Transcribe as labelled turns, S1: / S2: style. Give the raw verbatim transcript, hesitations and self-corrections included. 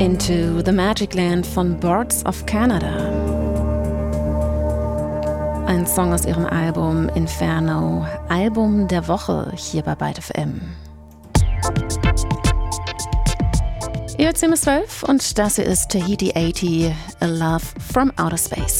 S1: Into the Magic Land von Birds of Canada. Ein Song aus ihrem Album Inferno, Album der Woche hier bei Byte F M. Ihr hört zehn bis zwölf und das hier ist Tahiti achtzig, A Love from Outer Space.